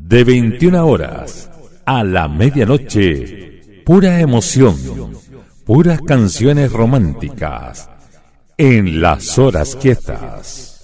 de 21 horas a la medianoche, pura emoción, puras canciones románticas en las horas quietas.